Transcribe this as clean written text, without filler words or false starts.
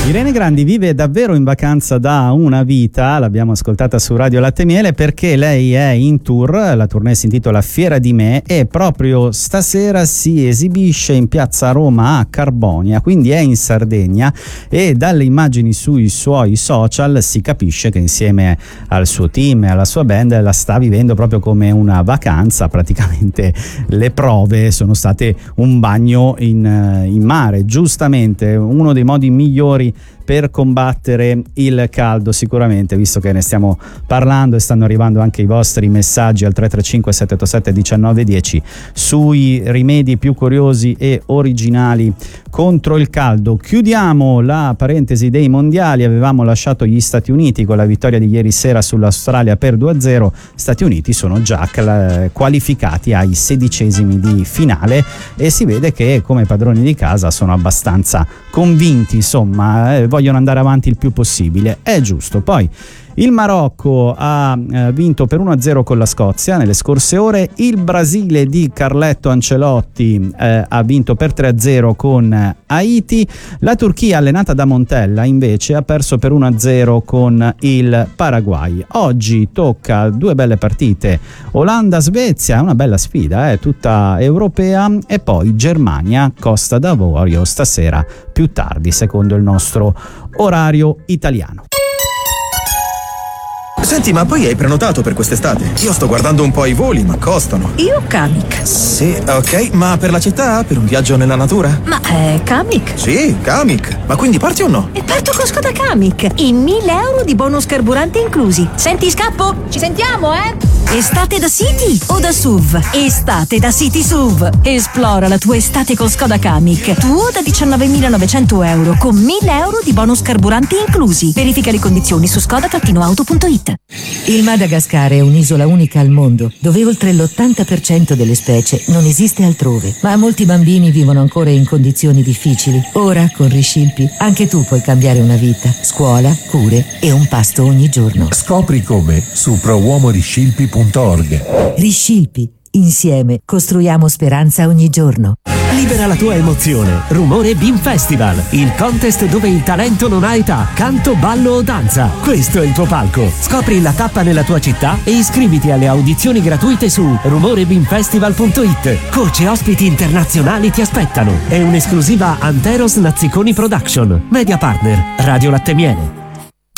Irene Grandi vive davvero in vacanza da una vita, l'abbiamo ascoltata su Radio Latte Miele perché lei è in tour, la tournée si intitola Fiera di Me e proprio stasera si esibisce in piazza Roma a Carbonia, quindi è in Sardegna e dalle immagini sui suoi social si capisce che insieme al suo team e alla sua band la sta vivendo proprio come una vacanza, praticamente le prove sono state un bagno in mare, giustamente uno dei modi migliori per combattere il caldo sicuramente, visto che ne stiamo parlando e stanno arrivando anche i vostri messaggi al 335 787 1910 sui rimedi più curiosi e originali contro il caldo. Chiudiamo la parentesi dei mondiali, avevamo lasciato gli Stati Uniti con la vittoria di ieri sera sull'Australia per 2-0, Stati Uniti sono già qualificati ai 16esimi di finale e si vede che come padroni di casa sono abbastanza convinti, insomma, vogliono andare avanti il più possibile, è giusto. Poi il Marocco ha vinto per 1-0 con la Scozia nelle scorse ore, il Brasile di Carletto Ancelotti ha vinto per 3-0 con Haiti, la Turchia allenata da Montella invece ha perso per 1-0 con il Paraguay. Oggi tocca due belle partite, Olanda-Svezia, una bella sfida, tutta europea, e poi Germania-Costa d'Avorio stasera più tardi secondo il nostro orario italiano. Senti, ma poi hai prenotato per quest'estate? Io sto guardando un po' i voli, ma costano. Io Kamiq. Sì, ok, ma per la città? Per un viaggio nella natura? Ma Kamiq? Sì, Kamiq. Ma quindi parti o no? E parto con Skoda Kamiq. I 1.000 euro di bonus carburante inclusi. Senti, scappo? Ci sentiamo, Estate da City o da SUV? Estate da City SUV. Esplora la tua estate con Skoda Kamiq. Tuo da 19.900 euro con 1.000 euro di bonus carburanti inclusi. Verifica le condizioni su skoda-auto.it. Il Madagascar è un'isola unica al mondo, dove oltre l'80% delle specie non esiste altrove, ma molti bambini vivono ancora in condizioni difficili. Ora, con Riscilpi, anche tu puoi cambiare una vita, scuola, cure e un pasto ogni giorno. Scopri come su prouomoriscilpi.org. Riscilpi, insieme costruiamo speranza ogni giorno. Libera la tua emozione. Rumore Beam Festival, il contest dove il talento non ha età, canto, ballo o danza. Questo è il tuo palco. Scopri la tappa nella tua città e iscriviti alle audizioni gratuite su rumorebeamfestival.it. Coach e ospiti internazionali ti aspettano. È un'esclusiva Anteros Nazziconi Production. Media partner Radio Latte Miele.